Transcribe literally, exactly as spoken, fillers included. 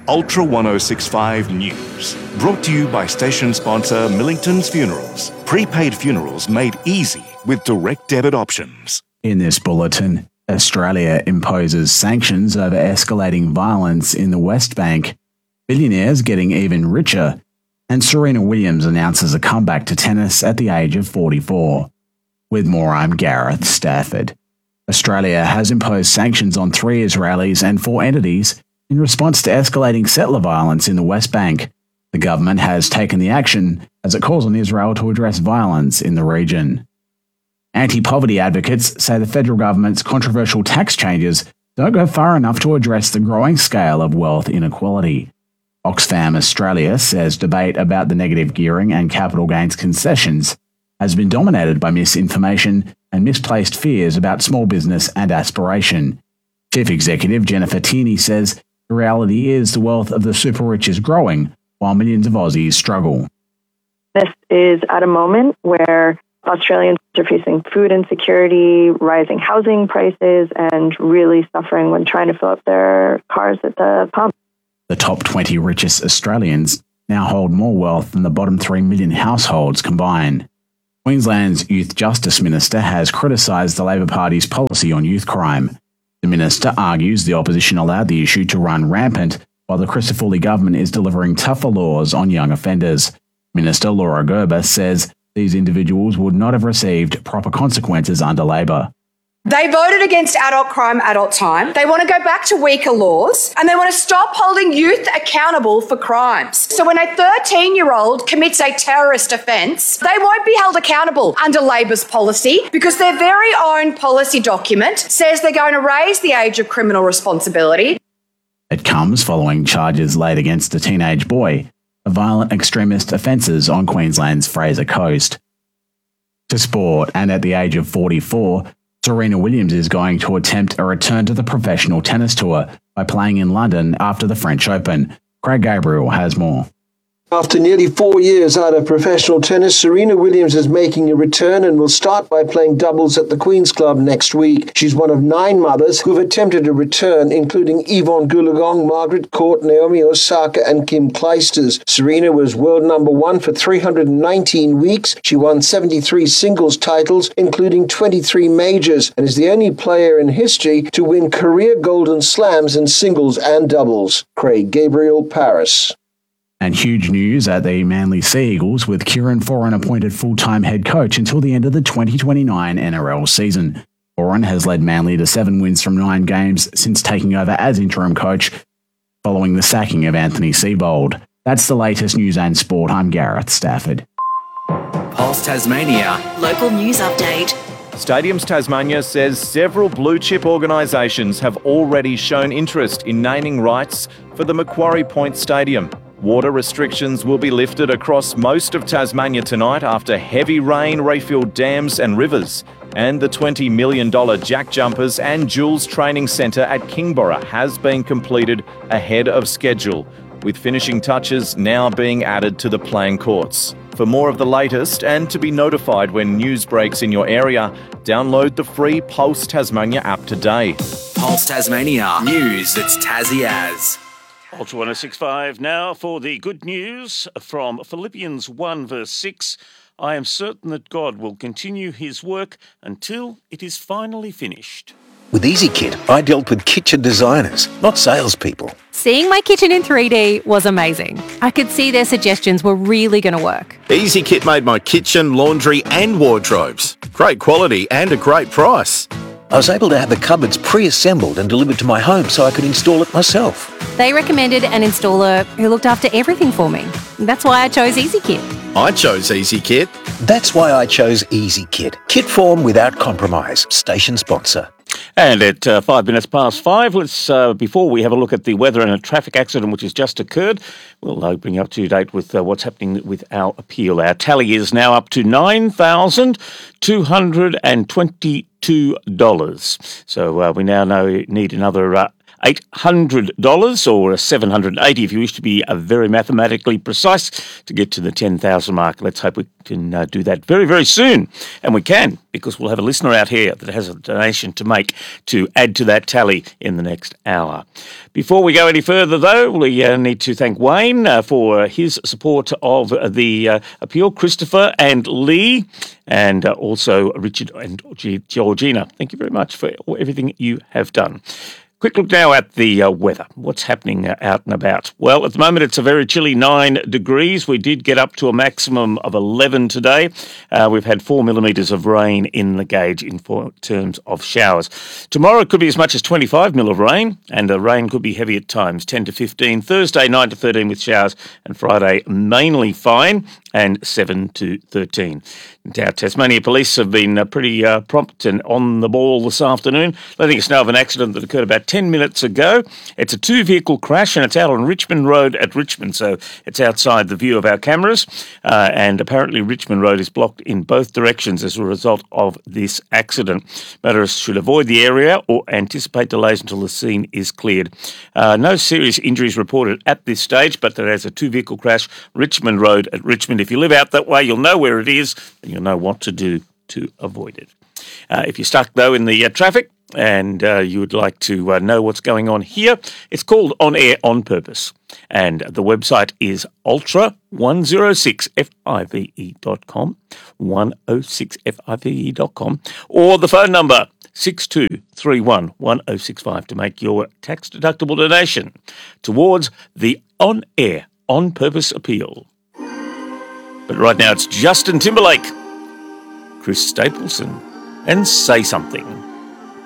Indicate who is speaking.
Speaker 1: Ultra ten sixty-five News. Brought to you by station sponsor Millington's Funerals. Prepaid funerals made easy with direct debit options.
Speaker 2: In this bulletin, Australia imposes sanctions over escalating violence in the West Bank, billionaires getting even richer, and Serena Williams announces a comeback to tennis at the age of forty-four. With more, I'm Gareth Stafford. Australia has imposed sanctions on three Israelis and four entities in response to escalating settler violence in the West Bank. The government has taken the action as it calls on Israel to address violence in the region. Anti-poverty advocates say the federal government's controversial tax changes don't go far enough to address the growing scale of wealth inequality. Oxfam Australia says debate about the negative gearing and capital gains concessions has been dominated by misinformation and misplaced fears about small business and aspiration. Chief Executive Jennifer Tierney says the reality is the wealth of the super rich is growing while millions of Aussies struggle.
Speaker 3: This is at a moment where Australians are facing food insecurity, rising housing prices, and really suffering when trying to fill up their cars at the pump.
Speaker 2: The top twenty richest Australians now hold more wealth than the bottom three million households combined. Queensland's Youth Justice Minister has criticised the Labor Party's policy on youth crime. The minister argues the opposition allowed the issue to run rampant while the Christoforley government is delivering tougher laws on young offenders. Minister Laura Gerber says these individuals would not have received proper consequences under Labor.
Speaker 4: They voted against adult crime, adult time. They want to go back to weaker laws, and they want to stop holding youth accountable for crimes. So when a thirteen-year-old commits a terrorist offence, they won't be held accountable under Labor's policy because their very own policy document says they're going to raise the age of criminal responsibility.
Speaker 2: It comes following charges laid against a teenage boy of violent extremist offences on Queensland's Fraser Coast. To sport, and at the age of forty-four, Serena Williams is going to attempt a return to the professional tennis tour by playing in London after the French Open. Craig Gabriel has more.
Speaker 5: After nearly four years out of professional tennis, Serena Williams is making a return and will start by playing doubles at the Queen's Club next week. She's one of nine mothers who've attempted a return, including Yvonne Goolagong, Margaret Court, Naomi Osaka and Kim Clijsters. Serena was world number one for three hundred nineteen weeks. She won seventy-three singles titles, including twenty-three majors, and is the only player in history to win career Golden Slams in singles and doubles. Craig Gabriel, Paris.
Speaker 2: And huge news at the Manly Sea Eagles, with Kieran Foran appointed full-time head coach until the end of the twenty twenty-nine N R L season. Foran has led Manly to seven wins from nine games since taking over as interim coach following the sacking of Anthony Seibold. That's the latest news and sport. I'm Gareth Stafford.
Speaker 6: Pulse Tasmania.
Speaker 7: Local news update.
Speaker 8: Stadiums Tasmania says several blue-chip organisations have already shown interest in naming rights for the Macquarie Point Stadium. Water restrictions will be lifted across most of Tasmania tonight after heavy rain refilled dams and rivers. And the twenty million dollars Jack Jumpers and Jules Training Centre at Kingborough has been completed ahead of schedule, with finishing touches now being added to the playing courts. For more of the latest and to be notified when news breaks in your area, download the free Pulse Tasmania app today.
Speaker 6: Pulse Tasmania. News that's Tassie as.
Speaker 9: Ultra ten sixty-five now for the good news from Philippians one verse six. I am certain that God will continue his work until it is finally finished.
Speaker 10: With EasyKit, I dealt with kitchen designers, not salespeople.
Speaker 11: Seeing my kitchen in three D was amazing. I could see their suggestions were really going to work.
Speaker 12: EasyKit made my kitchen, laundry and wardrobes. Great quality and a great price.
Speaker 10: I was able to have the cupboards pre-assembled and delivered to my home so I could install it myself.
Speaker 11: They recommended an installer who looked after everything for me. That's why I chose EasyKit.
Speaker 12: I chose EasyKit.
Speaker 10: That's why I chose EasyKit. Kit form without compromise. Station sponsor.
Speaker 9: And at uh, five minutes past five, let's uh, before we have a look at the weather and a traffic accident which has just occurred, we'll uh, bring you up to date with uh, what's happening with our appeal. Our tally is now up to nine thousand two hundred twenty-two dollars. So uh, we now know need another uh, eight hundred dollars, or seven hundred eighty dollars if you wish to be uh, very mathematically precise, to get to the ten thousand mark. Let's hope we can uh, do that very, very soon. And we can, because we'll have a listener out here that has a donation to make to add to that tally in the next hour. Before we go any further, though, we uh, need to thank Wayne uh, for his support of uh, the uh, appeal, Christopher and Lee, and uh, also Richard and Georgina. Thank you very much for everything you have done. Quick look now at the uh, weather. What's happening uh, out and about? Well, at the moment it's a very chilly nine degrees. We did get up to a maximum of eleven today. Uh, we've had four millimetres of rain in the gauge in for terms of showers. Tomorrow it could be as much as twenty-five mil of rain, and the rain could be heavy at times, ten to fifteen. Thursday, nine to thirteen with showers, and Friday mainly fine, and seven to thirteen. Our Tasmania Police have been uh, pretty uh, prompt and on the ball this afternoon, letting us know of an accident that occurred about ten minutes ago. It's a two-vehicle crash, and it's out on Richmond Road at Richmond, so it's outside the view of our cameras, uh, and apparently Richmond Road is blocked in both directions as a result of this accident. Motorists should avoid the area or anticipate delays until the scene is cleared. Uh, no serious injuries reported at this stage, but there is a two-vehicle crash, Richmond Road at Richmond. If you live out that way, you'll know where it is, and you'll know what to do to avoid it. Uh, if you're stuck, though, in the uh, traffic and uh, you would like to uh, know what's going on here, it's called On Air On Purpose. And the website is ultra one oh six five e dot com, one oh six five e dot com, or the phone number six two three one one oh six five to make your tax-deductible donation towards the On Air On Purpose appeal. But right now it's Justin Timberlake, Chris Stapleton, and Say Something.